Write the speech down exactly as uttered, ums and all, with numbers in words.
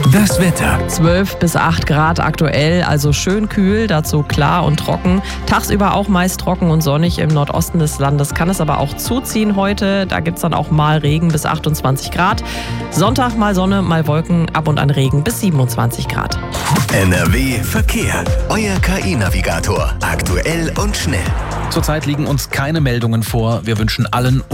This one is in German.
Das Wetter. zwölf bis acht Grad aktuell, also schön kühl, dazu klar und trocken. Tagsüber auch meist trocken und sonnig. Im Nordosten des Landes kann es aber auch zuziehen heute. Da gibt es dann auch mal Regen bis achtundzwanzig Grad. Sonntag mal Sonne, mal Wolken, ab und an Regen bis siebenundzwanzig Grad. N R W Verkehr. Euer K I-Navigator. Aktuell und schnell. Zurzeit liegen uns keine Meldungen vor. Wir wünschen allen